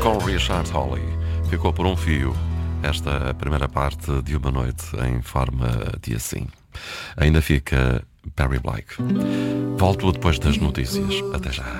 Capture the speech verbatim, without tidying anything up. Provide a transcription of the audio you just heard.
com Richard Hawley. Ficou por um fio esta primeira parte de Uma Noite em Forma de Assim. Ainda fica Barry Blake. Volto depois das notícias. Até já.